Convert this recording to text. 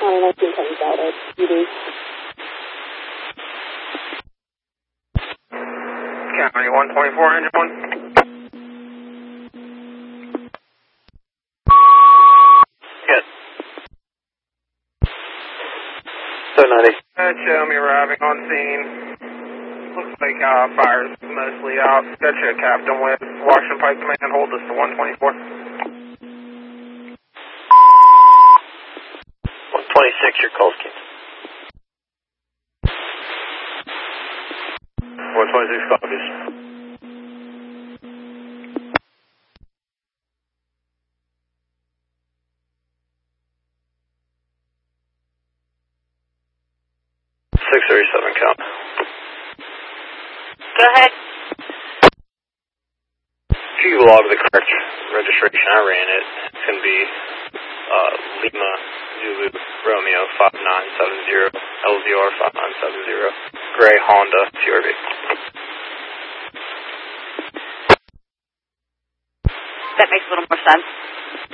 1910 Delta, PD. County 124, engine 1. Good. 790. Show me arriving on scene. Looks like fire's mostly out. Gotcha, Captain with Washington Pike Command. Hold us to 124. 126, your call's canceled. 126 copies. .637 count. Go ahead. If you log the correct registration, I ran it. It's going to be Lima Zulu Romeo 5970 LZR 5970 gray Honda CRV. That makes a little more sense.